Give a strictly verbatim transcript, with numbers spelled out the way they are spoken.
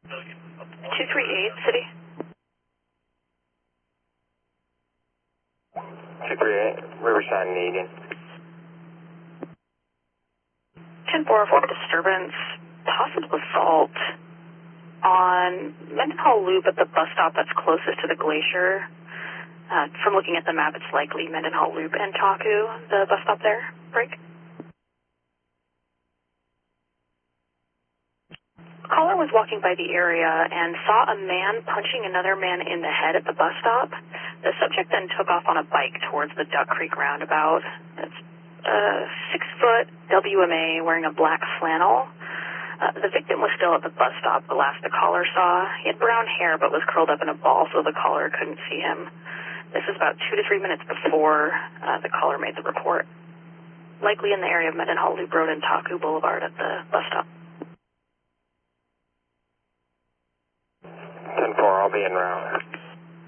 two three eight, City. two three eight, Riverside, Negan. ten four four, disturbance, possible assault on Mendenhall Loop at the bus stop that's closest to the glacier. Uh, from looking at the map, it's likely Mendenhall Loop and Taku, the bus stop there. Break. Caller was walking by the area and saw a man punching another man in the head at the bus stop. The subject then took off on a bike towards the Duck Creek roundabout. It's a six-foot W M A wearing a black flannel. Uh, the victim was still at the bus stop the last the caller saw. He had brown hair but was curled up in a ball so the caller couldn't see him. This is about two to three minutes before uh, the caller made the report. Likely in the area of Mendenhall Loop Road and Taku Boulevard at the bus stop. ten four, I'll be en route.